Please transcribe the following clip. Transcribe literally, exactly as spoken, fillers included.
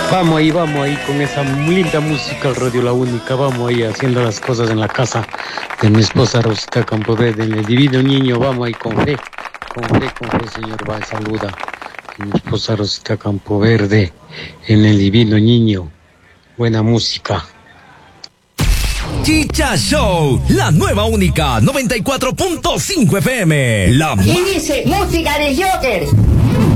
Vamos ahí, vamos ahí con esa linda música, Radio La Única. Vamos ahí haciendo las cosas en la casa de mi esposa Rosita Campobede, en el Divino Niño. Vamos ahí con fe, con fe, con fe, señor. Va, saluda a mi esposa Rosita Campoverde, en el Divino Niño. Buena música. Chicha Show, la nueva única noventa y cuatro punto cinco F M. La y dice, música de Joker.